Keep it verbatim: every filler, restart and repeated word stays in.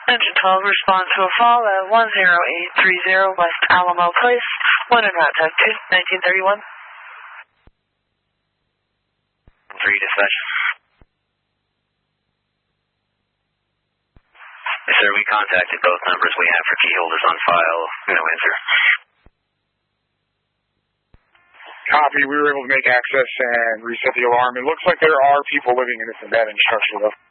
Engine twelve, respond to a fall at one zero eight three zero West Alamo Place, one en route to nineteen thirty-one. three dispatch. Yes, sir, we contacted both numbers we have for key holders on file. No answer. Copy. We were able to make access and reset the alarm. It looks like there are people living in this abandoned structure, though.